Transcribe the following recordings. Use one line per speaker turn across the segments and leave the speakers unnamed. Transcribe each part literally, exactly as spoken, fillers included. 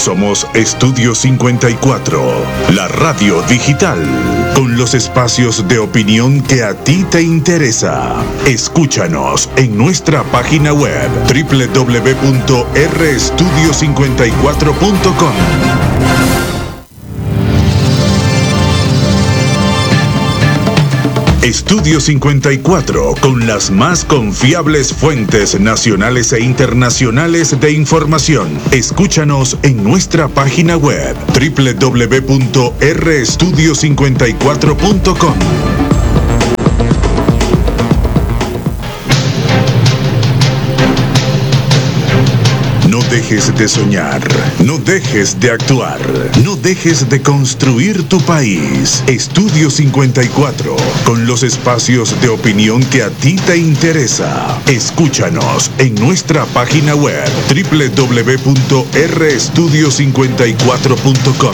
Somos Estudio cincuenta y cuatro, la radio digital, con los espacios de opinión que a ti te interesa. Escúchanos en nuestra página web doble u doble u doble u punto r estudio cincuenta y cuatro punto com. Estudio cincuenta y cuatro, con las más confiables fuentes nacionales e internacionales de información. Escúchanos en nuestra página web doble u doble u doble u punto r estudio cincuenta y cuatro punto com. No dejes de soñar, no dejes de actuar, no dejes de construir tu país. Estudio cincuenta y cuatro, con los espacios de opinión que a ti te interesa. Escúchanos en nuestra página web doble u doble u doble u punto r estudio cincuenta y cuatro punto com.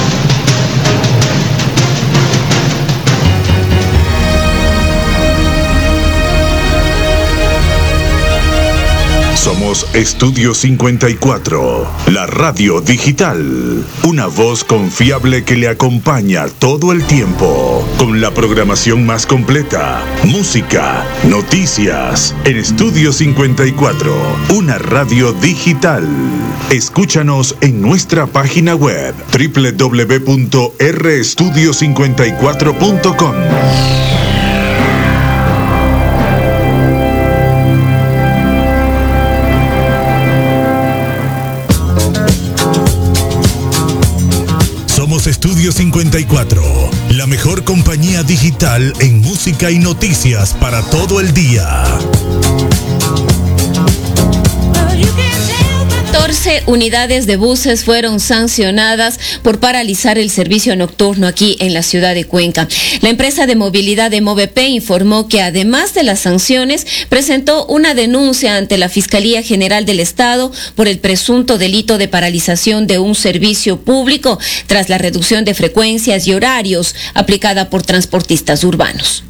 Somos Estudio cincuenta y cuatro, la radio digital. Una voz confiable que le acompaña todo el tiempo. Con la programación más completa. Música, noticias. En Estudio cincuenta y cuatro, una radio digital. Escúchanos en nuestra página web doble u doble u doble u punto r estudio cincuenta y cuatro punto com. Estudio cincuenta y cuatro, la mejor compañía digital en música y noticias para todo el día.
catorce unidades de buses fueron sancionadas por paralizar el servicio nocturno aquí en la ciudad de Cuenca. La empresa de movilidad de Movep informó que además de las sanciones, presentó una denuncia ante la Fiscalía General del Estado por el presunto delito de paralización de un servicio público tras la reducción de frecuencias y horarios aplicada por transportistas urbanos.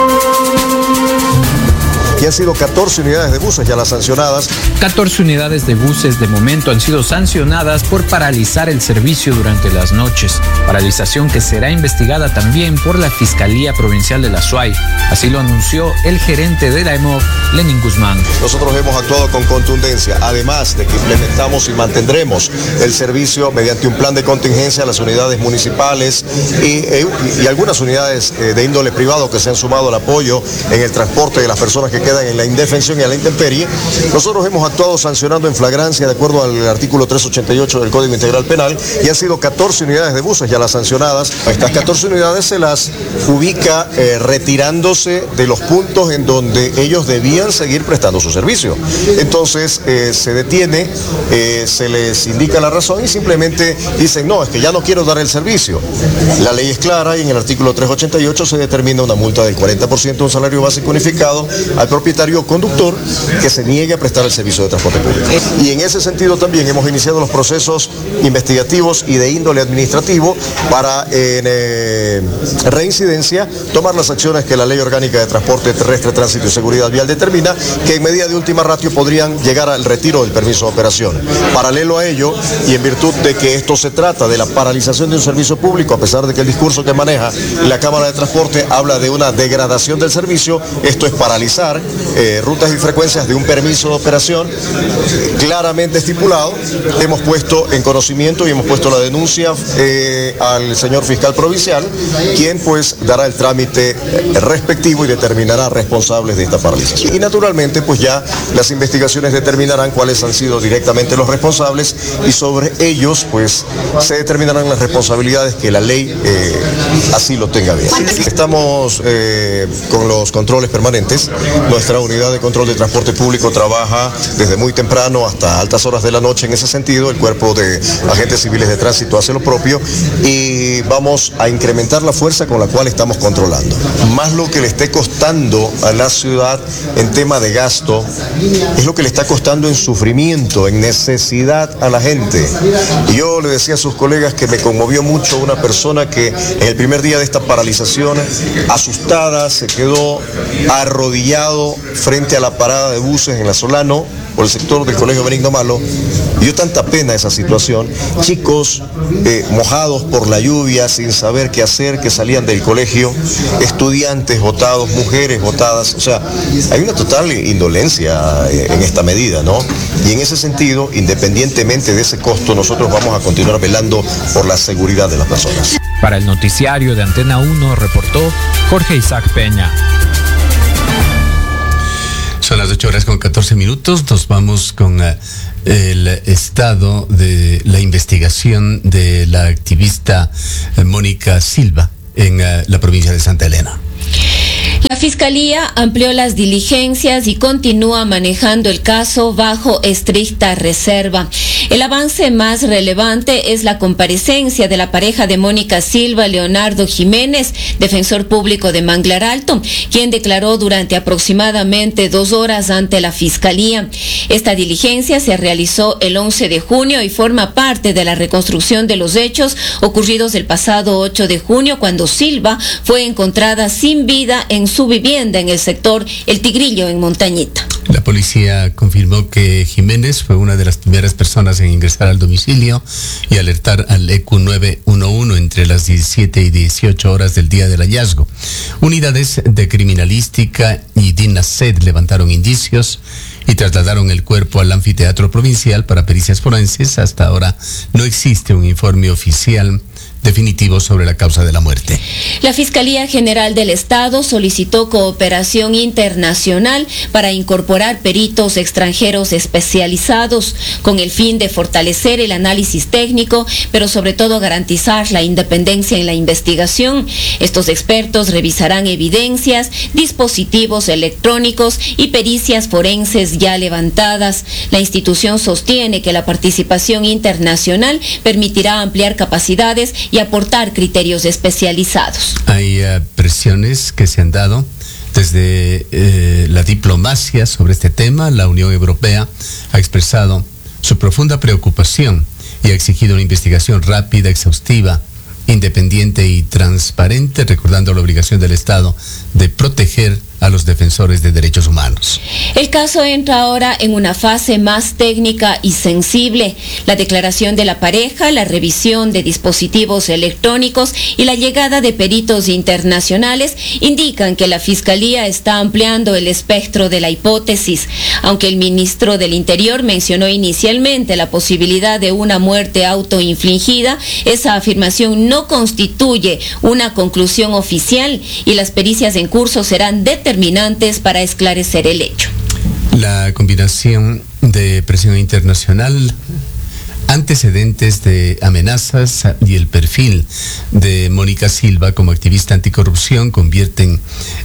Y han sido catorce unidades de buses ya las sancionadas.
catorce unidades de buses de momento han sido sancionadas por paralizar el servicio durante las noches. Paralización que será investigada también por la Fiscalía Provincial de la SUAY. Así lo anunció el gerente de la E M O V, Lenin Guzmán.
Nosotros hemos actuado con contundencia, además de que implementamos y mantendremos el servicio mediante un plan de contingencia a las unidades municipales y, y, y algunas unidades de índole privado que se han sumado al apoyo en el transporte de las personas que quedan en la indefensión y a la intemperie. Nosotros hemos actuado sancionando en flagrancia de acuerdo al artículo trescientos ochenta y ocho del Código Integral Penal y han sido catorce unidades de buses ya las sancionadas. Estas catorce unidades se las ubica eh, retirándose de los puntos en donde ellos debían seguir prestando su servicio. Entonces eh, se detiene, eh, se les indica la razón y simplemente dicen, no, es que ya no quiero dar el servicio. La ley es clara y en el artículo trescientos ochenta y ocho se determina una multa del cuarenta por ciento de un salario básico unificado al propietario o conductor que se niegue a prestar el servicio de transporte público. Y en ese sentido también hemos iniciado los procesos investigativos y de índole administrativo para en eh, reincidencia tomar las acciones que la Ley Orgánica de Transporte Terrestre, Tránsito y Seguridad Vial determina que en medida de última ratio podrían llegar al retiro del permiso de operación. Paralelo a ello, y en virtud de que esto se trata de la paralización de un servicio público, a pesar de que el discurso que maneja la Cámara de Transporte habla de una degradación del servicio, esto es paralizar Eh, rutas y frecuencias de un permiso de operación eh, claramente estipulado. Hemos puesto en conocimiento y hemos puesto la denuncia eh, al señor fiscal provincial, quien pues dará el trámite respectivo y determinará responsables de esta paralización. Y naturalmente pues ya las investigaciones determinarán cuáles han sido directamente los responsables y sobre ellos pues se determinarán las responsabilidades que la ley eh, así lo tenga bien. Estamos eh, con los controles permanentes. Nuestra unidad de control de transporte público trabaja desde muy temprano hasta altas horas de la noche en ese sentido. El cuerpo de agentes civiles de tránsito hace lo propio y vamos a incrementar la fuerza con la cual estamos controlando. Más lo que le esté costando a la ciudad en tema de gasto, es lo que le está costando en sufrimiento, en necesidad a la gente. Y yo le decía a sus colegas que me conmovió mucho una persona que en el primer día de esta paralización, asustada, se quedó arrodillado parado frente a la parada de buses en La Solano, por el sector del Colegio Benigno Malo. Y dio tanta pena esa situación. Chicos eh, mojados por la lluvia, sin saber qué hacer, que salían del colegio, estudiantes botados, mujeres botadas. O sea, hay una total indolencia en esta medida, ¿no? Y en ese sentido, independientemente de ese costo, nosotros vamos a continuar velando por la seguridad de las personas.
Para el noticiario de Antena uno reportó Jorge Isaac Peña.
Son las ocho horas con catorce minutos. Nos vamos con uh, el estado de la investigación de la activista uh, Mónica Silva en uh, la provincia de Santa Elena.
La Fiscalía amplió las diligencias y continúa manejando el caso bajo estricta reserva. El avance más relevante es la comparecencia de la pareja de Mónica Silva, Leonardo Jiménez, defensor público de Manglar Alto, quien declaró durante aproximadamente dos horas ante la Fiscalía. Esta diligencia se realizó el once de junio y forma parte de la reconstrucción de los hechos ocurridos el pasado ocho de junio, cuando Silva fue encontrada sin vida en su vivienda en el sector El Tigrillo, en Montañita.
La policía confirmó que Jiménez fue una de las primeras personas en ingresar al domicilio y alertar al E Q nueve uno uno entre las diecisiete y dieciocho horas del día del hallazgo. Unidades de criminalística y DINASED levantaron indicios y trasladaron el cuerpo al anfiteatro provincial para pericias forenses. Hasta ahora no existe un informe oficial definitivo sobre la causa de la muerte.
La Fiscalía General del Estado solicitó cooperación internacional para incorporar peritos extranjeros especializados con el fin de fortalecer el análisis técnico, pero sobre todo garantizar la independencia en la investigación. Estos expertos revisarán evidencias, dispositivos electrónicos y pericias forenses ya levantadas. La institución sostiene que la participación internacional permitirá ampliar capacidades y aportar criterios especializados.
Hay uh, presiones que se han dado desde eh, la diplomacia sobre este tema. La Unión Europea ha expresado su profunda preocupación y ha exigido una investigación rápida, exhaustiva, independiente y transparente, recordando la obligación del Estado de proteger a los defensores de derechos humanos.
El caso entra ahora en una fase más técnica y sensible. La declaración de la pareja, la revisión de dispositivos electrónicos y la llegada de peritos internacionales indican que la Fiscalía está ampliando el espectro de la hipótesis. Aunque el ministro del Interior mencionó inicialmente la posibilidad de una muerte autoinfligida, esa afirmación no constituye una conclusión oficial y las pericias en curso serán determinadas determinantes para esclarecer el hecho.
La combinación de presión internacional, antecedentes de amenazas y el perfil de Mónica Silva como activista anticorrupción convierten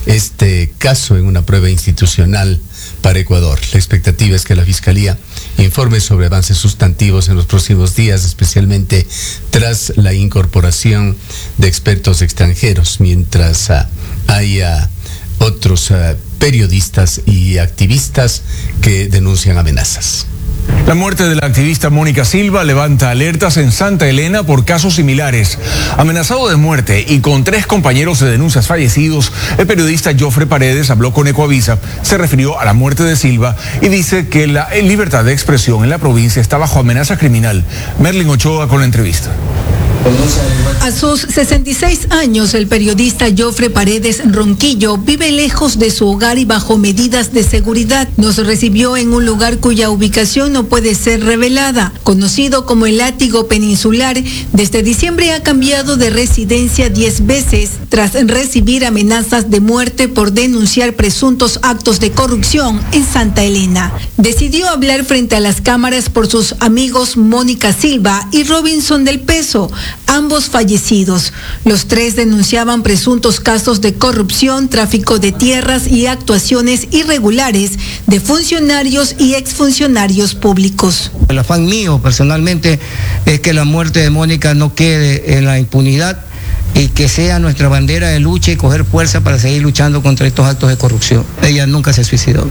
este caso en una prueba institucional para Ecuador. La expectativa es que la Fiscalía informe sobre avances sustantivos en los próximos días, especialmente tras la incorporación de expertos extranjeros, mientras uh, haya otros uh, periodistas y activistas que denuncian amenazas.
La muerte de la activista Mónica Silva levanta alertas en Santa Elena por casos similares. Amenazado de muerte y con tres compañeros de denuncias fallecidos, el periodista Joffre Paredes habló con Ecoavisa, se refirió a la muerte de Silva y dice que la libertad de expresión en la provincia está bajo amenaza criminal. Merlin Ochoa con la entrevista.
A sus sesenta y seis años, el periodista Joffre Paredes Ronquillo vive lejos de su hogar y bajo medidas de seguridad. Nos recibió en un lugar cuya ubicación no puede ser revelada. Conocido como el Látigo Peninsular, desde diciembre ha cambiado de residencia diez veces tras recibir amenazas de muerte por denunciar presuntos actos de corrupción en Santa Elena. Decidió hablar frente a las cámaras por sus amigos Mónica Silva y Robinson del Peso, ambos fallecidos. Los tres denunciaban presuntos casos de corrupción, tráfico de tierras y actuaciones irregulares de funcionarios y exfuncionarios públicos.
El afán mío personalmente es que la muerte de Mónica no quede en la impunidad y que sea nuestra bandera de lucha y coger fuerza para seguir luchando contra estos actos de corrupción. Ella nunca se suicidó.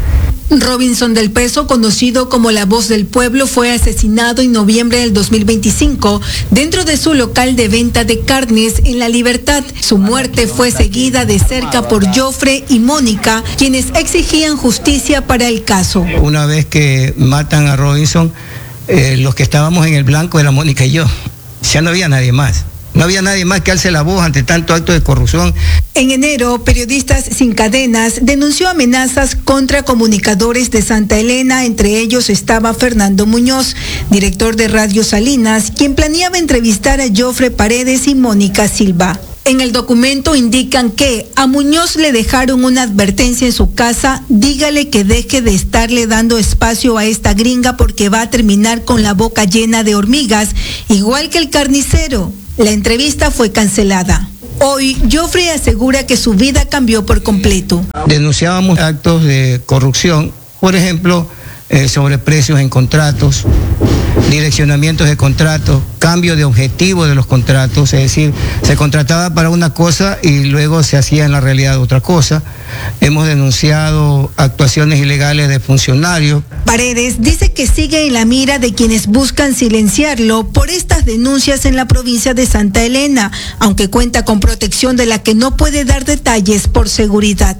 Robinson del Peso, conocido como la Voz del Pueblo, fue asesinado en noviembre del dos mil veinticinco dentro de su local de venta de carnes en La Libertad. Su muerte fue seguida de cerca por Joffre y Mónica, quienes exigían justicia para el caso.
Una vez que matan a Robinson, eh, los que estábamos en el blanco era Mónica y yo. Ya no había nadie más. No había nadie más que alce la voz ante tanto acto de corrupción.
En enero, Periodistas Sin Cadenas denunció amenazas contra comunicadores de Santa Elena. Entre ellos estaba Fernando Muñoz, director de Radio Salinas, quien planeaba entrevistar a Joffre Paredes y Mónica Silva. En el documento indican que a Muñoz le dejaron una advertencia en su casa: dígale que deje de estarle dando espacio a esta gringa porque va a terminar con la boca llena de hormigas, igual que el carnicero. La entrevista fue cancelada. Hoy, Joffre asegura que su vida cambió por completo.
Denunciábamos actos de corrupción, por ejemplo, eh, sobreprecios en contratos, direccionamientos de contratos, cambio de objetivo de los contratos, es decir, se contrataba para una cosa y luego se hacía en la realidad otra cosa. Hemos denunciado actuaciones ilegales de funcionarios.
Paredes dice que sigue en la mira de quienes buscan silenciarlo por estas denuncias en la provincia de Santa Elena, aunque cuenta con protección de la que no puede dar detalles por seguridad.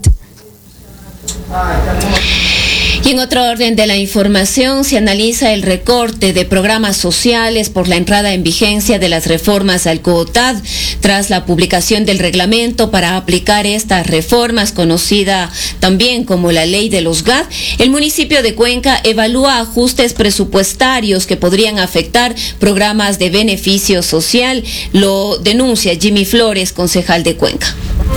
Y en otro orden de la información, se analiza el recorte de programas sociales por la entrada en vigencia de las reformas al COOTAD. Tras la publicación del reglamento para aplicar estas reformas, conocida también como la ley de los G A D, el municipio de Cuenca evalúa ajustes presupuestarios que podrían afectar programas de beneficio social. Lo denuncia Jimmy Flores, concejal de Cuenca.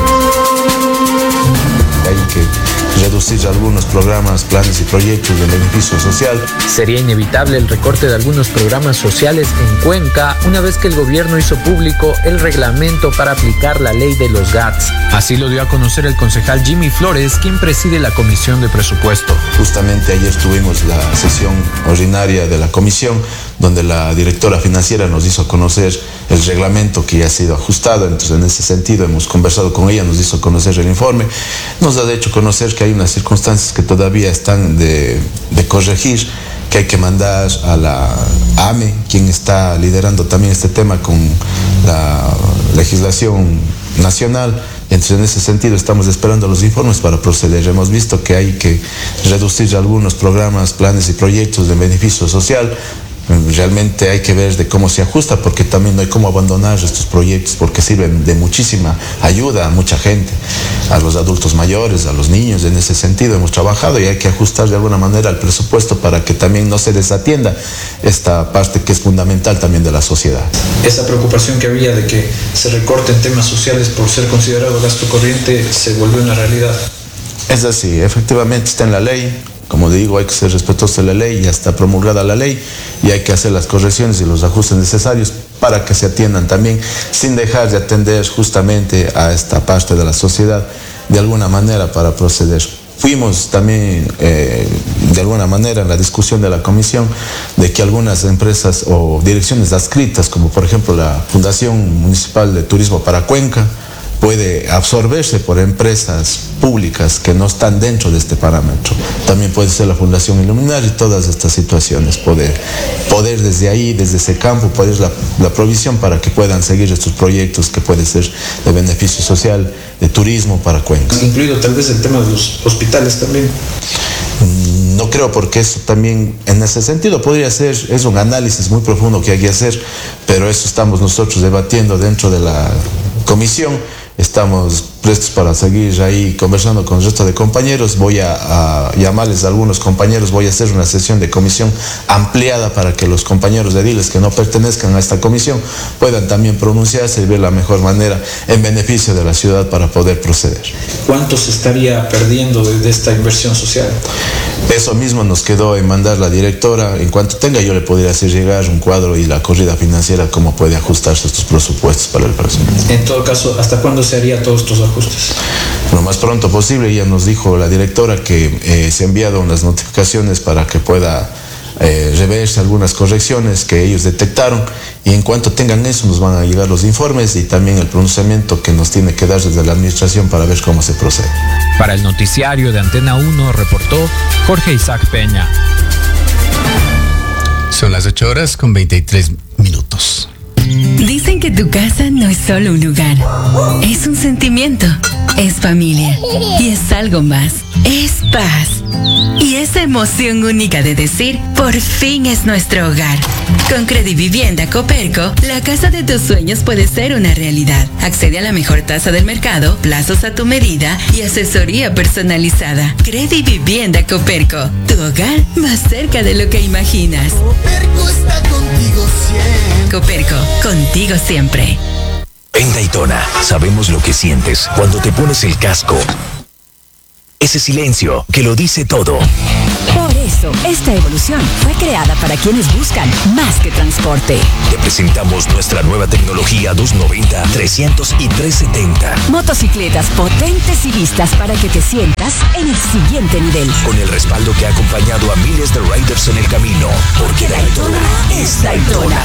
Hay que reducir algunos programas, planes y proyectos de beneficio social.
Sería inevitable el recorte de algunos programas sociales en Cuenca una vez que el gobierno hizo público el reglamento para aplicar la ley de los G A Ts. Así lo dio a conocer el concejal Jimmy Flores, quien preside la Comisión de Presupuesto.
Justamente ayer tuvimos la sesión ordinaria de la comisión, donde la directora financiera nos hizo conocer el reglamento que ya ha sido ajustado. Entonces, en ese sentido, hemos conversado con ella, nos hizo conocer el informe, nos ha hecho conocer que hay unas circunstancias que todavía están de, de corregir, que hay que mandar a la A M E, quien está liderando también este tema con la legislación nacional. Entonces, en ese sentido, estamos esperando los informes para proceder. Hemos visto que hay que reducir algunos programas, planes y proyectos de beneficio social. Realmente hay que ver de cómo se ajusta, porque también no hay cómo abandonar estos proyectos, porque sirven de muchísima ayuda a mucha gente, a los adultos mayores, a los niños. En ese sentido hemos trabajado y hay que ajustar de alguna manera el presupuesto para que también no se desatienda esta parte que es fundamental también de la sociedad.
Esa preocupación que había de que se recorten temas sociales por ser considerado gasto corriente se volvió una realidad.
Es así, efectivamente está en la ley. Como digo, hay que ser respetuoso de la ley, ya está promulgada la ley y hay que hacer las correcciones y los ajustes necesarios para que se atiendan también, sin dejar de atender justamente a esta parte de la sociedad de alguna manera para proceder. Fuimos también, eh, de alguna manera, en la discusión de la comisión, de que algunas empresas o direcciones adscritas, como por ejemplo la Fundación Municipal de Turismo para Cuenca, puede absorberse por empresas públicas que no están dentro de este parámetro. También puede ser la Fundación Iluminar y todas estas situaciones, poder, poder desde ahí, desde ese campo, poder la, la provisión para que puedan seguir estos proyectos que pueden ser de beneficio social, de turismo para Cuenca.
Incluido tal vez el tema de los hospitales también.
No creo, porque eso también, en ese sentido, podría ser, es un análisis muy profundo que hay que hacer, pero eso estamos nosotros debatiendo dentro de la comisión. Estamos prestos para seguir ahí conversando con el resto de compañeros. Voy a, a llamarles a algunos compañeros, voy a hacer una sesión de comisión ampliada para que los compañeros de ediles que no pertenezcan a esta comisión puedan también pronunciarse y ver la mejor manera en beneficio de la ciudad para poder proceder.
¿Cuánto se estaría perdiendo de, de esta inversión social?
Eso mismo nos quedó en mandar la directora. En cuanto tenga, yo le podría hacer llegar un cuadro y la corrida financiera, cómo puede ajustarse estos presupuestos para el próximo.
En todo caso, ¿hasta cuándo se harían todos estos ajustes?
Lo más pronto posible. Ya nos dijo la directora que eh, se han enviado unas notificaciones para que pueda eh, reversa, algunas correcciones que ellos detectaron, y en cuanto tengan eso nos van a llegar los informes y también el pronunciamiento que nos tiene que dar desde la administración para ver cómo se procede.
Para el noticiario de Antena uno reportó Jorge Isaac Peña.
Son las ocho horas con veintitrés minutos.
Dicen que tu casa no es solo un lugar, es un sentimiento, es familia y es algo más, es paz. Y esa emoción única de decir, por fin es nuestro hogar. Con Credivivienda Coperco, la casa de tus sueños puede ser una realidad. Accede a la mejor tasa del mercado, plazos a tu medida y asesoría personalizada. Credivivienda Coperco, tu hogar más cerca de lo que imaginas.
Coperco está contigo siempre.
Coperco, contigo siempre.
En Daytona, sabemos lo que sientes cuando te pones el casco. Ese silencio que lo dice todo.
Por eso, esta evolución fue creada para quienes buscan más que transporte.
Te presentamos nuestra nueva tecnología doscientos noventa, trescientos y trescientos setenta.
Motocicletas potentes y listas para que te sientas en el siguiente nivel.
Con el respaldo que ha acompañado a miles de riders en el camino. Porque Daytona es Daytona.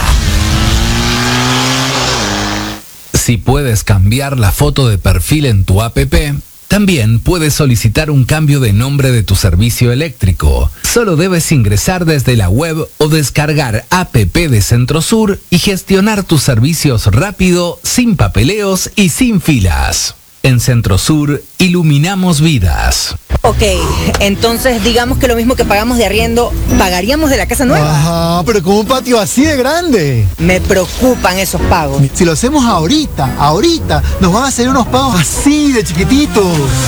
Si puedes cambiar la foto de perfil en tu app, también puedes solicitar un cambio de nombre de tu servicio eléctrico. Solo debes ingresar desde la web o descargar app de Centrosur y gestionar tus servicios rápido, sin papeleos y sin filas. En Centrosur, iluminamos vidas.
Ok, entonces digamos que lo mismo que pagamos de arriendo, pagaríamos de la casa nueva.
Ajá, pero con un patio así de grande.
Me preocupan esos pagos.
Si lo hacemos ahorita, ahorita, nos van a hacer unos pagos así de chiquititos.